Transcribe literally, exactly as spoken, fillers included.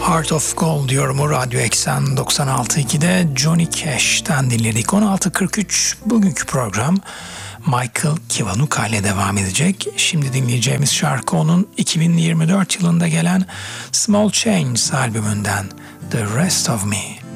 Heart of Gold yorumu Radyo Eksen doksan altı nokta iki'de Johnny Cash'ten dinledik. on altı kırk üç bugünkü program Michael Kiwanuka ile devam edecek. Şimdi dinleyeceğimiz şarkı onun iki bin yirmi dört yılında gelen Small Changes albümünden The Rest of Me.